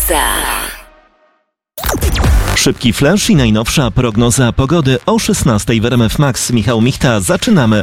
Szybki flash i najnowsza prognoza pogody o 16:00 w RMF Max. Michał Michta, zaczynamy.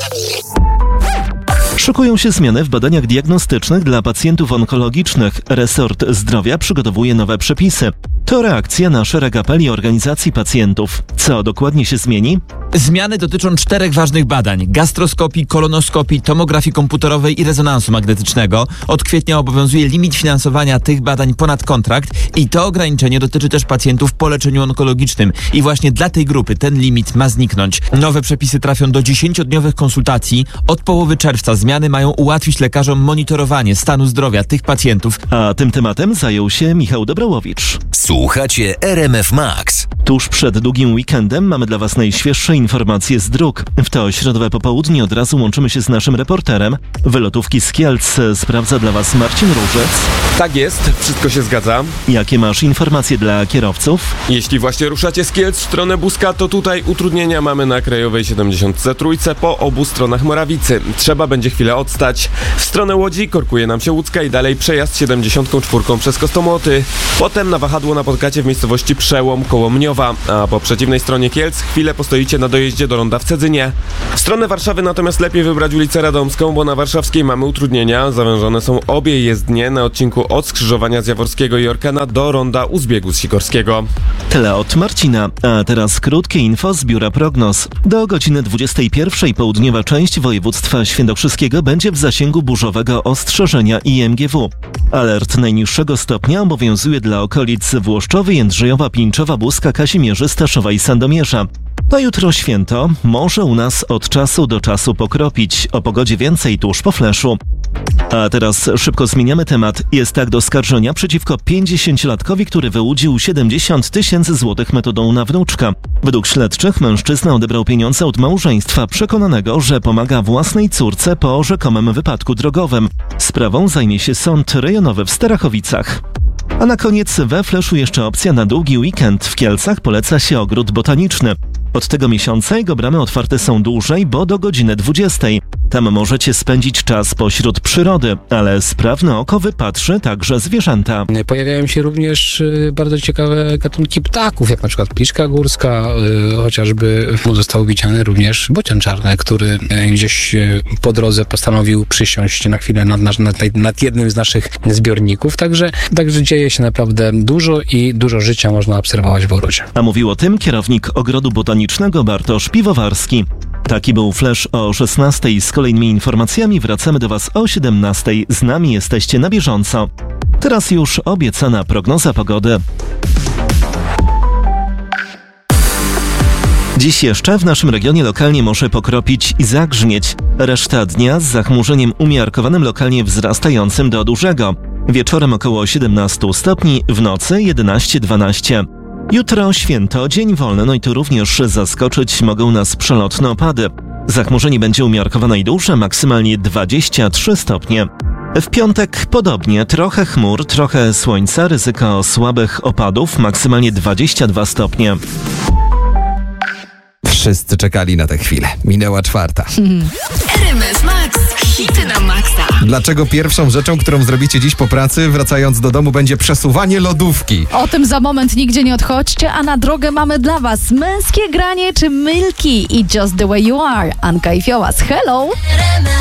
Szykują się zmiany w badaniach diagnostycznych dla pacjentów onkologicznych. Resort Zdrowia przygotowuje nowe przepisy. To reakcja na szereg apeli organizacji pacjentów. Co dokładnie się zmieni? Zmiany dotyczą 4 ważnych badań: gastroskopii, kolonoskopii, tomografii komputerowej i rezonansu magnetycznego. Od kwietnia obowiązuje limit finansowania tych badań ponad kontrakt i to ograniczenie dotyczy też pacjentów po leczeniu onkologicznym. I właśnie dla tej grupy ten limit ma zniknąć. Nowe przepisy trafią do 10-dniowych konsultacji. Od połowy czerwca zmiany mają ułatwić lekarzom monitorowanie stanu zdrowia tych pacjentów. A tym tematem zajął się Michał Dobrołowicz. Słuchacie RMF Max. Tuż przed długim weekendem mamy dla Was najświeższe informacje z dróg. W to środowe popołudnie od razu łączymy się z naszym reporterem. Wylotówki z Kielc sprawdza dla Was Marcin Różec. Tak jest, wszystko się zgadza. Jakie masz informacje dla kierowców? Jeśli właśnie ruszacie z Kielc w stronę Buska, to tutaj utrudnienia mamy na krajowej 73 po obu stronach Morawicy. Trzeba będzie chwilę odstać. W stronę Łodzi korkuje nam się Łódzka i dalej przejazd 74 przez Kostomłoty. Potem na wahadło napotkacie w miejscowości Przełom koło Mniowa, a po przeciwnej stronie Kielc chwilę postoicie na dojeździe do ronda w Cedzynie. W stronę Warszawy natomiast lepiej wybrać ulicę Radomską, bo na Warszawskiej mamy utrudnienia. Zawężone są obie jezdnie na odcinku od skrzyżowania z Jaworskiego i Orkana do ronda u zbiegu z Sikorskiego. Tyle od Marcina, a teraz krótkie info z Biura Prognoz. Do godziny 21:00 południowa część województwa świętokrzyskiego będzie w zasięgu burzowego ostrzeżenia IMGW. Alert najniższego stopnia obowiązuje dla okolic Włoszczowy, Jędrzejowa, Pińczowa, Buska, Kazimierzy, Staszowa i Sandomierza. To jutro święto, może u nas od czasu do czasu pokropić. O pogodzie więcej tuż po fleszu. A teraz szybko zmieniamy temat. Jest akt oskarżenia przeciwko 50-latkowi, który wyłudził 70 000 złotych metodą na wnuczka. Według śledczych mężczyzna odebrał pieniądze od małżeństwa przekonanego, że pomaga własnej córce po rzekomym wypadku drogowym. Sprawą zajmie się sąd rejonowy w Starachowicach. A na koniec we fleszu jeszcze opcja na długi weekend. W Kielcach poleca się ogród botaniczny. Od tego miesiąca jego bramy otwarte są dłużej, bo do godziny 20:00. Tam możecie spędzić czas pośród przyrody, ale sprawne oko wypatrzy także zwierzęta. Pojawiają się również bardzo ciekawe gatunki ptaków, jak na przykład pliszka górska, chociażby został widziany również bocian czarny, który gdzieś po drodze postanowił przysiąść na chwilę nad jednym z naszych zbiorników. Także dzieje się naprawdę dużo i dużo życia można obserwować w ogrodzie. A mówił o tym kierownik ogrodu botanicznego Bartosz Piwowarski. Taki był flash o 16:00. Z kolejnymi informacjami wracamy do Was o 17:00. Z nami jesteście na bieżąco. Teraz już obiecana prognoza pogody. Dziś jeszcze w naszym regionie lokalnie może pokropić i zagrzmieć. Reszta dnia z zachmurzeniem umiarkowanym, lokalnie wzrastającym do dużego. Wieczorem około 17 stopni, w nocy 11-12. Jutro święto, dzień wolny, no i tu również zaskoczyć mogą nas przelotne opady. Zachmurzenie będzie umiarkowane i duże, maksymalnie 23 stopnie. W piątek podobnie, trochę chmur, trochę słońca, ryzyko słabych opadów, maksymalnie 22 stopnie. Wszyscy czekali na tę chwilę. Minęła 4:00. RMF Max. Hity na maksa. Dlaczego pierwszą rzeczą, którą zrobicie dziś po pracy, wracając do domu, będzie przesuwanie lodówki? O tym za moment, nigdzie nie odchodźcie, a na drogę mamy dla Was męskie granie czy Milky i Just the Way You Are. Anka i Fiołas, hello!